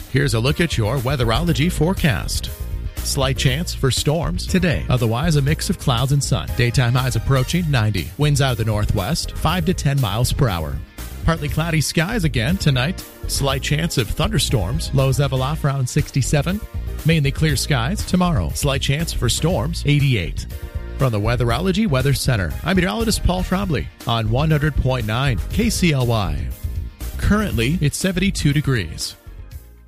Here's a look at your weatherology forecast. Slight chance for storms today. Otherwise, a mix of clouds and sun. Daytime highs approaching 90. Winds out of the northwest, 5 to 10 miles per hour. Partly cloudy skies again tonight. Slight chance of thunderstorms. Lows level off around 67. Mainly clear skies tomorrow. Slight chance for storms, 88. From the Weatherology Weather Center, I'm meteorologist Paul Trombley on 100.9 KCLY. Currently, it's 72 degrees.